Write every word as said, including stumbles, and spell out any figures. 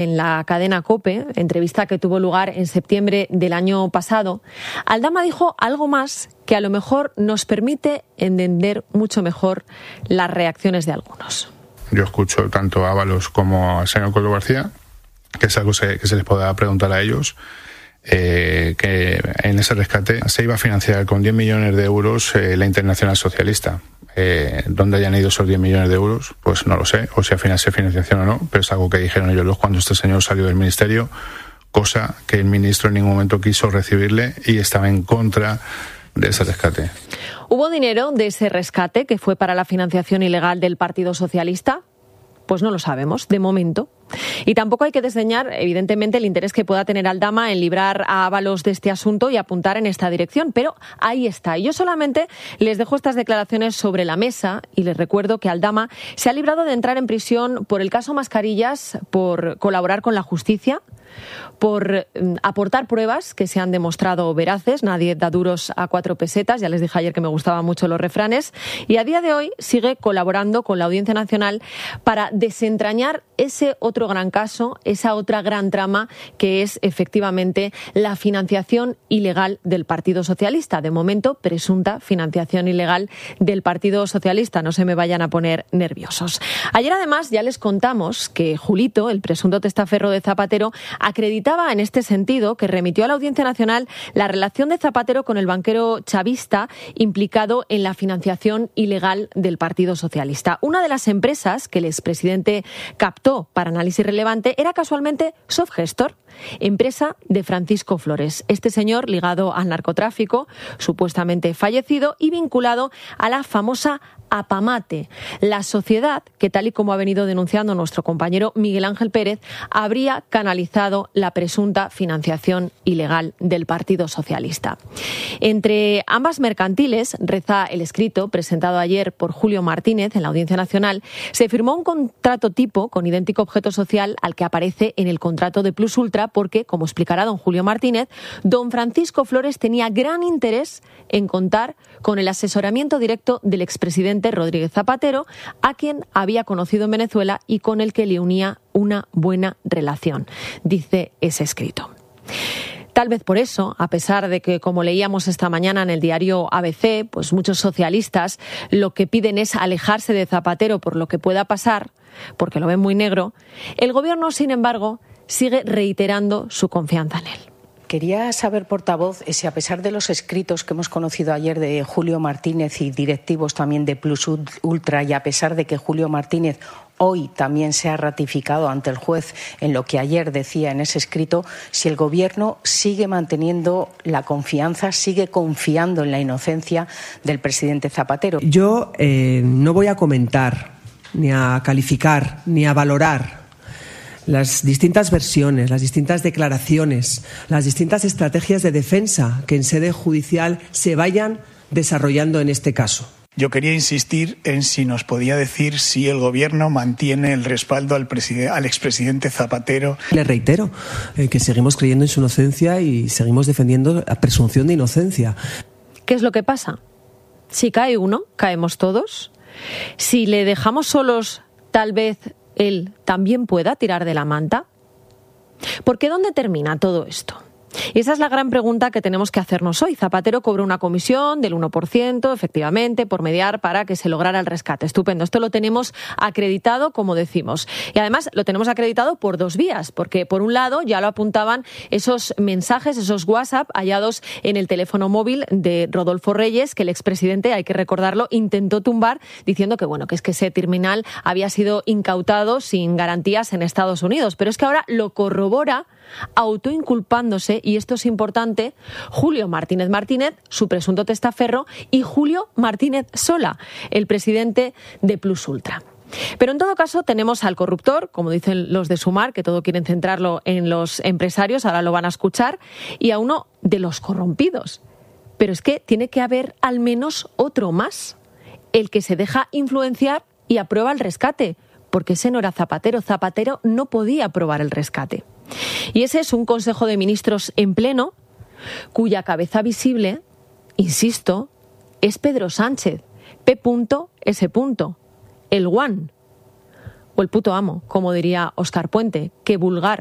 En la cadena COPE, entrevista que tuvo lugar en septiembre del año pasado, Aldama dijo algo más que a lo mejor nos permite entender mucho mejor las reacciones de algunos. Yo escucho tanto a Ábalos como al señor Coldo García, que es algo que se les podrá preguntar a ellos, eh, que en ese rescate se iba a financiar con diez millones de euros eh, la Internacional Socialista. Eh, ¿Dónde hayan ido esos diez millones de euros? Pues no lo sé, o si al final se financiación o no, pero es algo que dijeron ellos cuando este señor salió del ministerio, cosa que el ministro en ningún momento quiso recibirle y estaba en contra de ese rescate. ¿Hubo dinero de ese rescate que fue para la financiación ilegal del Partido Socialista? Pues no lo sabemos, de momento. Y tampoco hay que desdeñar, evidentemente, el interés que pueda tener Aldama en librar a Ábalos de este asunto y apuntar en esta dirección, pero ahí está. Y yo solamente les dejo estas declaraciones sobre la mesa y les recuerdo que Aldama se ha librado de entrar en prisión por el caso Mascarillas, por colaborar con la justicia, por aportar pruebas que se han demostrado veraces. Nadie da duros a cuatro pesetas, ya les dije ayer que me gustaban mucho los refranes, y a día de hoy sigue colaborando con la Audiencia Nacional para desentrañar ese otro gran caso, esa otra gran trama que es efectivamente la financiación ilegal del Partido Socialista. De momento, presunta financiación ilegal del Partido Socialista. No se me vayan a poner nerviosos. Ayer además ya les contamos que Julito, el presunto testaferro de Zapatero, acreditaba en este sentido que remitió a la Audiencia Nacional la relación de Zapatero con el banquero chavista implicado en la financiación ilegal del Partido Socialista. Una de las empresas que el expresidente captó para análisis relevante era casualmente Softgestor, empresa de Francisco Flores. Este señor ligado al narcotráfico, supuestamente fallecido y vinculado a la famosa Apamate, la sociedad que, tal y como ha venido denunciando nuestro compañero Miguel Ángel Pérez, habría canalizado la presunta financiación ilegal del Partido Socialista. Entre ambas mercantiles, reza el escrito presentado ayer por Julio Martínez en la Audiencia Nacional, se firmó un contrato tipo con idéntico objeto social al que aparece en el contrato de Plus Ultra porque, como explicará don Julio Martínez, don Francisco Flores tenía gran interés en contar con el asesoramiento directo del expresidente Rodríguez Zapatero, a quien había conocido en Venezuela y con el que le unía una buena relación, dice ese escrito. Tal vez por eso, a pesar de que, como leíamos esta mañana en el diario A B C, pues muchos socialistas lo que piden es alejarse de Zapatero por lo que pueda pasar, porque lo ven muy negro, el gobierno, sin embargo, sigue reiterando su confianza en él. Quería saber, portavoz, si a pesar de los escritos que hemos conocido ayer de Julio Martínez y directivos también de Plus Ultra, y a pesar de que Julio Martínez hoy también se ha ratificado ante el juez en lo que ayer decía en ese escrito, si el Gobierno sigue manteniendo la confianza, sigue confiando en la inocencia del presidente Zapatero. Yo eh, no voy a comentar, ni a calificar, ni a valorar las distintas versiones, las distintas declaraciones, las distintas estrategias de defensa que en sede judicial se vayan desarrollando en este caso. Yo quería insistir en si nos podía decir si el Gobierno mantiene el respaldo al, preside- al expresidente Zapatero. Le reitero eh, que seguimos creyendo en su inocencia y seguimos defendiendo la presunción de inocencia. ¿Qué es lo que pasa? Si cae uno, caemos todos. Si le dejamos solos, tal vez él también pueda tirar de la manta. ¿Por qué dónde termina todo esto? Y esa es la gran pregunta que tenemos que hacernos hoy. Zapatero cobró una comisión del uno por ciento, efectivamente, por mediar para que se lograra el rescate. Estupendo. Esto lo tenemos acreditado, como decimos. Y además lo tenemos acreditado por dos vías, porque por un lado ya lo apuntaban esos mensajes, esos WhatsApp hallados en el teléfono móvil de Rodolfo Reyes, que el expresidente, hay que recordarlo, intentó tumbar diciendo que, bueno, que es que ese terminal había sido incautado sin garantías en Estados Unidos. Pero es que ahora lo corrobora autoinculpándose, y esto es importante, Julio Martínez Martínez, su presunto testaferro, y Julio Martínez Sola, el presidente de Plus Ultra. Pero en todo caso tenemos al corruptor, como dicen los de Sumar, que todo quieren centrarlo en los empresarios, ahora lo van a escuchar, y a uno de los corrompidos. Pero es que tiene que haber al menos otro más, el que se deja influenciar y aprueba el rescate, porque ese no era Zapatero. Zapatero no podía aprobar el rescate. Y ese es un Consejo de Ministros en pleno, cuya cabeza visible, insisto, es Pedro Sánchez, P S. el One, o el puto amo, como diría Óscar Puente, que vulgar